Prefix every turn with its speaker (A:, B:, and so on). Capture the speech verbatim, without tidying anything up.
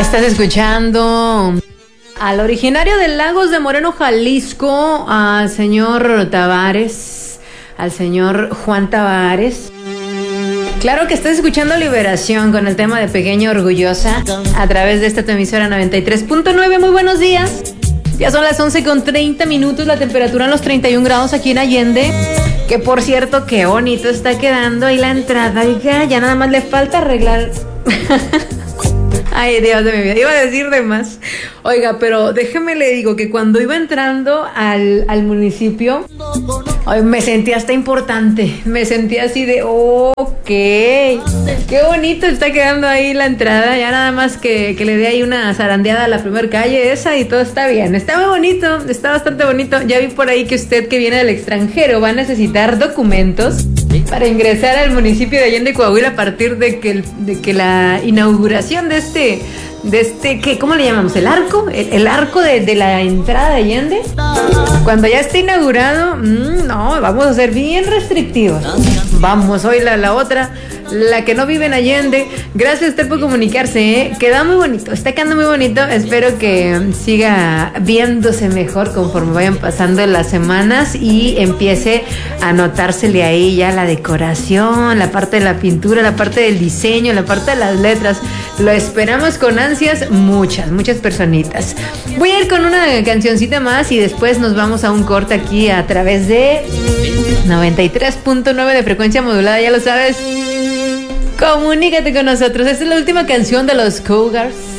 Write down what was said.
A: Estás escuchando al originario de Lagos de Moreno, Jalisco, al señor Tavares, al señor Juan Tavares. Claro que estás escuchando Liberación con el tema de Pequeña Orgullosa a través de esta tu emisora noventa y tres punto nueve. Muy buenos días. Ya son las once con treinta minutos, la temperatura en los treinta y un grados aquí en Allende. Que por cierto, qué bonito está quedando ahí la entrada. Oiga, ya nada más le falta arreglar. Ay, Dios de mi vida, iba a decir de más. Oiga, pero déjeme le digo que cuando iba entrando al, al municipio, ay, me sentía hasta importante. Me sentía así de, ok, qué bonito está quedando ahí la entrada. Ya nada más que, que le dé ahí una zarandeada a la primer calle esa y todo está bien. Está muy bonito, está bastante bonito. Ya vi por ahí que usted que viene del extranjero va a necesitar documentos para ingresar al municipio de Allende, Coahuila, a partir de que, el, de que la inauguración de este, de este, ¿qué, ¿cómo le llamamos? ¿El arco? ¿El, el arco de, de la entrada de Allende? Cuando ya esté inaugurado, mmm, no, vamos a ser bien restrictivos. Vamos, hoy la, la otra, la que no vive en Allende. Gracias a usted por comunicarse, ¿eh? Queda muy bonito, está quedando muy bonito. Espero que siga viéndose mejor conforme vayan pasando las semanas y empiece a notársele ahí ya la decoración, la parte de la pintura, la parte del diseño, la parte de las letras. Lo esperamos con ansias muchas, muchas personitas. Voy a ir con una cancioncita más y después nos vamos a un corte aquí a través de noventa y tres punto nueve de frecuencia modulada, ya lo sabes. Comunícate con nosotros. Esta es la última canción de los Cougars.